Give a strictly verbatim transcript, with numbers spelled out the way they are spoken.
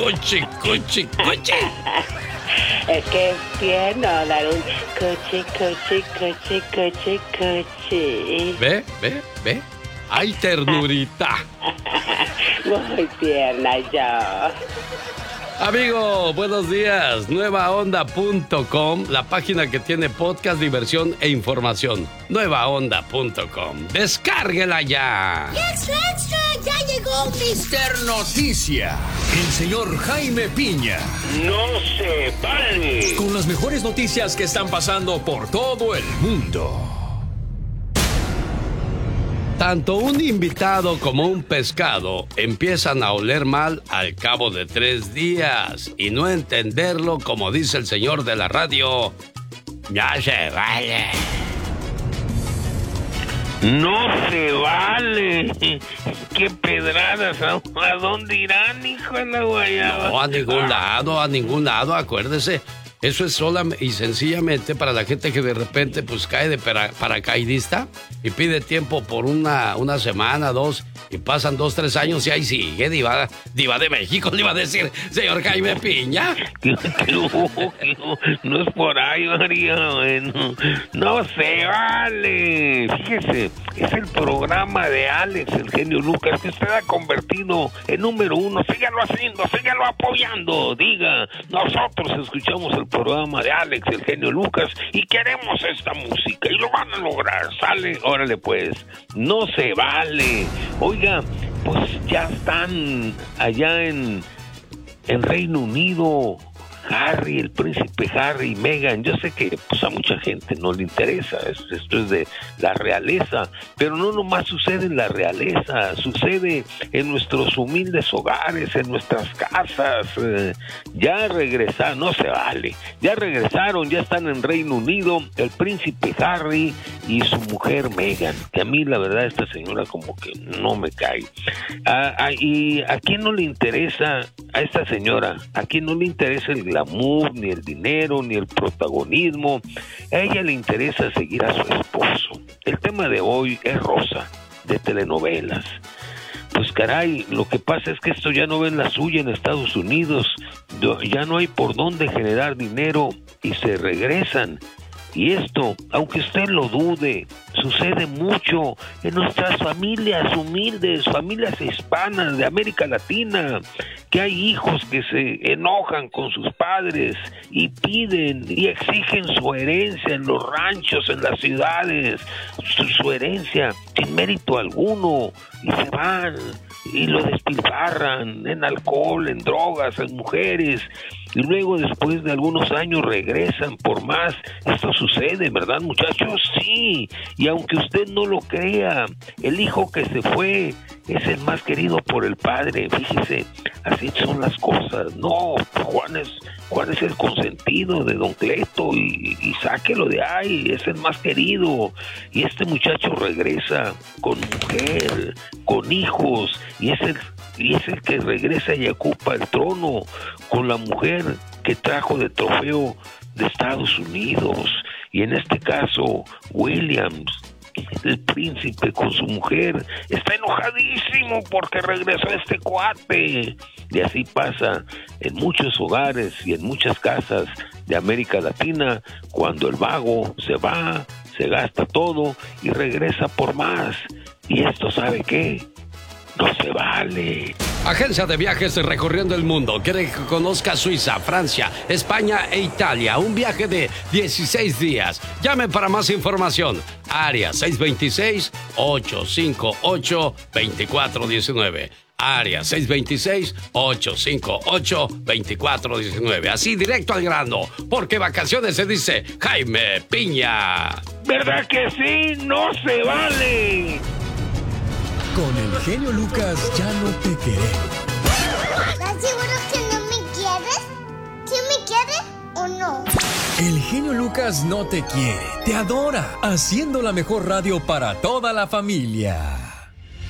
cuchi, cuchi, cuchi. Es que es tierno dar un cuchi, cuchi, cuchi, cuchi, cuchi. ¿Ve? ¿Ve? ¿Ve? ¡Ay, ternurita! Muy tierna yo. Amigo, buenos días. nueva onda punto com, la página que tiene podcast, diversión e información. nueva onda punto com. ¡Descárguela ya! ¡Extra, extra! ¡Ya llegó mister Noticia! El señor Jaime Piña. ¡No se vale! Con las mejores noticias que están pasando por todo el mundo. Tanto un invitado como un pescado empiezan a oler mal al cabo de tres días y no entenderlo, como dice el señor de la radio. ¡Ya se vale! ¡No se vale! ¡Qué pedradas! ¿A dónde irán, hijo de la guayaba? No, a ningún lado, a ningún lado, acuérdese. Eso es sola y sencillamente para la gente que de repente pues cae de para, paracaidista y pide tiempo por una, una semana, dos, y pasan dos, tres años y ahí sigue, diva, diva de México, le iba a decir, señor Jaime Piña. No, no, no es por ahí, María, bueno, no se vale. Fíjese, es el programa de Alex, el genio Lucas, que usted ha convertido en número uno. Sígalo haciendo, sígalo apoyando. Diga, nosotros escuchamos el programa de Alex, el genio Lucas, y queremos esta música, y lo van a lograr. Sale, órale pues, no se vale. Oiga, pues ya están allá en, en Reino Unido, Harry, el príncipe Harry y Meghan. Yo sé que pues a mucha gente no le interesa, esto, esto es de la realeza, pero no nomás sucede en la realeza, sucede en nuestros humildes hogares, en nuestras casas. Eh, ya regresaron, no se vale, ya regresaron, ya están en Reino Unido el príncipe Harry y su mujer Meghan, que a mí la verdad esta señora como que no me cae. Ah, ah, y a quién no le interesa a esta señora, a quién no le interesa el glamour, ni el dinero, ni el protagonismo. A ella le interesa seguir a su esposo. El tema de hoy es Rosa, de telenovelas. Pues caray, lo que pasa es que esto ya no ven la suya en Estados Unidos, ya no hay por dónde generar dinero y se regresan. Y esto, aunque usted lo dude, sucede mucho en nuestras familias humildes, familias hispanas de América Latina, que hay hijos que se enojan con sus padres y piden y exigen su herencia en los ranchos, en las ciudades, su, su herencia sin mérito alguno, y se van y lo despilfarran en alcohol, en drogas, en mujeres, y luego después de algunos años regresan por más. Esto sucede, ¿verdad, muchachos? Sí, y aunque usted no lo crea, el hijo que se fue es el más querido por el padre. Fíjese, así son las cosas. No, Juan es, Juan es el consentido de Don Cleto y, y sáquelo de ahí, es el más querido. Y este muchacho regresa con mujer, con hijos, y es el y es el que regresa y ocupa el trono con la mujer que trajo de trofeo de Estados Unidos. Y en este caso, Williams, el príncipe con su mujer, está enojadísimo porque regresó este cuate. Y así pasa en muchos hogares y en muchas casas de América Latina, cuando el vago se va, se gasta todo y regresa por más. Y esto, ¿sabe qué? No se vale. Agencia de viajes recorriendo el mundo. Quiere que conozca Suiza, Francia, España e Italia. Un viaje de dieciséis días. Llame para más información. Área seis dos seis, ocho cinco ocho, dos cuatro uno nueve. Área seis dos seis, ocho cinco ocho, dos cuatro uno nueve. Así directo al grano, porque vacaciones se dice Jaime Piña. ¿Verdad que sí? ¡No se vale! Con el genio Lucas ya no te queremos. ¿Estás seguro que no me quieres? ¿Sí me quieres o no? El genio Lucas no te quiere, te adora, haciendo la mejor radio para toda la familia.